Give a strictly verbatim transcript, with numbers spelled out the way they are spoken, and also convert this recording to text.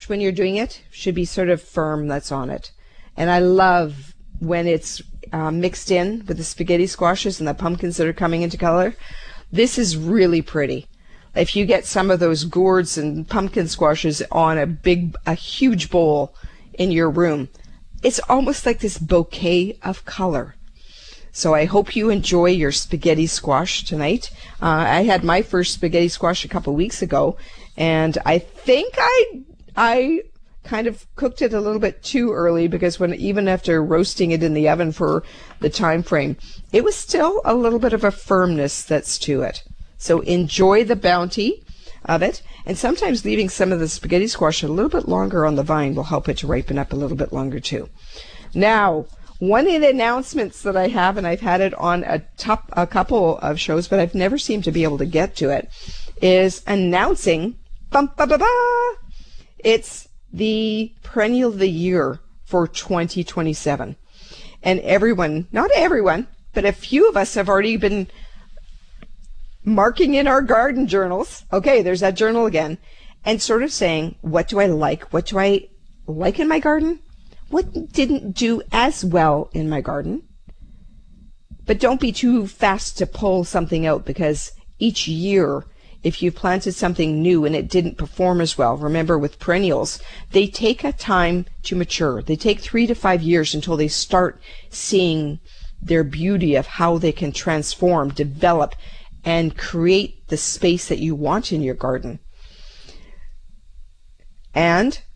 squash, when you're doing it, should be sort of firm that's on it. And I love when it's uh, mixed in with the spaghetti squashes and the pumpkins that are coming into color. This is really pretty. If you get some of those gourds and pumpkin squashes on a big, a huge bowl in your room, it's almost like this bouquet of color. So I hope you enjoy your spaghetti squash tonight. Uh, I had my first spaghetti squash a couple weeks ago, and I think I I kind of cooked it a little bit too early, because when even after roasting it in the oven for the time frame, it was still a little bit of a firmness that's to it. So enjoy the bounty of it, and sometimes leaving some of the spaghetti squash a little bit longer on the vine will help it to ripen up a little bit longer too. Now, one of the announcements that I have, and I've had it on a, top, a couple of shows, but I've never seemed to be able to get to it, is announcing, bum, ba, ba, ba, it's the perennial of the year for twenty twenty-seven. And everyone, not everyone, but a few of us have already been marking in our garden journals. Okay, there's that journal again. And sort of saying, what do I like? What do I like in my garden? What didn't do as well in my garden? But don't be too fast to pull something out, because each year, if you planted something new and it didn't perform as well, remember with perennials, they take a time to mature. They take three to five years until they start seeing their beauty of how they can transform, develop, and create the space that you want in your garden. And